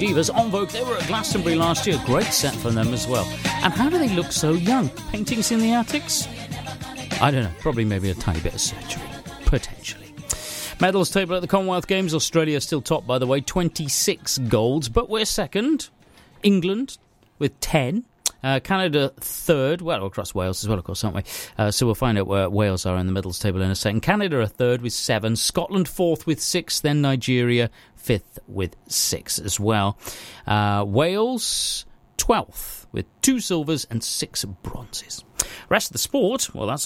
Divas En Vogue, they were at Glastonbury last year. Great set from them as well. And how do they look so young? Paintings in the attics? I don't know. Probably maybe a tiny bit of surgery. Potentially. Medals table at the Commonwealth Games. Australia still top, by the way. 26 golds. But we're second. England with 10. Canada third. Well, across Wales as well, of course, aren't we? So we'll find out where Wales are in the medals table in a second. Canada are third with 7. Scotland fourth with 6. Then Nigeria fifth with 6 as well. Wales 12th with 2 silvers and 6 bronzes. Rest of the sport, well, that's